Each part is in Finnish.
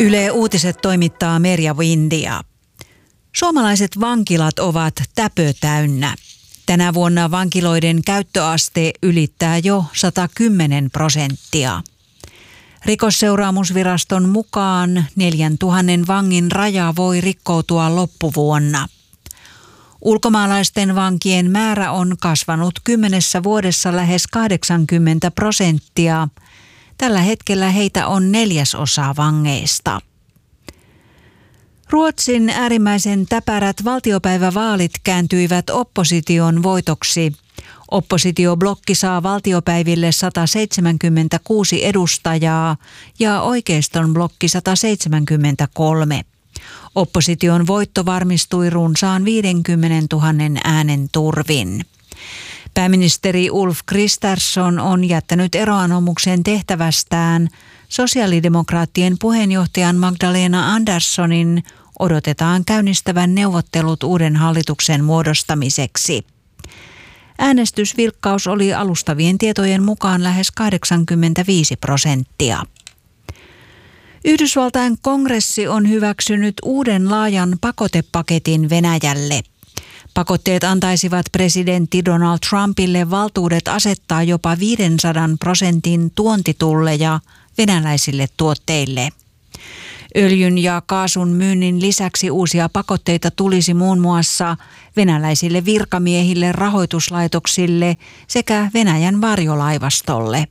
Yle Uutiset toimittaa Merja Windia. Suomalaiset vankilat ovat täpötäynnä. Tänä vuonna vankiloiden käyttöaste ylittää jo 110%. Rikosseuraamusviraston mukaan 4000 vangin raja voi rikkoutua loppuvuonna. Ulkomaalaisten vankien määrä on kasvanut 10 vuodessa lähes 80%. Tällä hetkellä heitä on 1/4 vangeista. Ruotsin äärimmäisen täpärät valtiopäivävaalit kääntyivät opposition voitoksi. Oppositioblokki saa valtiopäiville 176 edustajaa ja oikeiston blokki 173. Opposition voitto varmistui runsaan 50 000 äänen turvin. Pääministeri Ulf Kristersson on jättänyt eroanomuksen tehtävästään. Sosiaalidemokraattien puheenjohtajan Magdalena Anderssonin odotetaan käynnistävän neuvottelut uuden hallituksen muodostamiseksi. Äänestysvilkkaus oli alustavien tietojen mukaan lähes 85%. Yhdysvaltain kongressi on hyväksynyt uuden laajan pakotepaketin Venäjälle. Pakotteet antaisivat presidentti Donald Trumpille valtuudet asettaa jopa 500% tuontitulleja venäläisille tuotteille. Öljyn ja kaasun myynnin lisäksi uusia pakotteita tulisi muun muassa venäläisille virkamiehille, rahoituslaitoksille sekä Venäjän varjolaivastolle.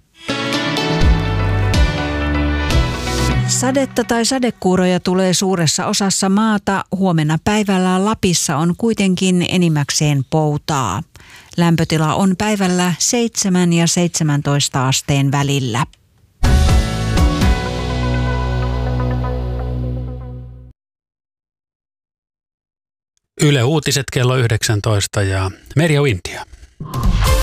Sadetta tai sadekuuroja tulee suuressa osassa maata. Huomenna päivällä Lapissa on kuitenkin enimmäkseen poutaa. Lämpötila on päivällä 7 ja 17 asteen välillä. Yle Uutiset kello 19 ja Merja Windia.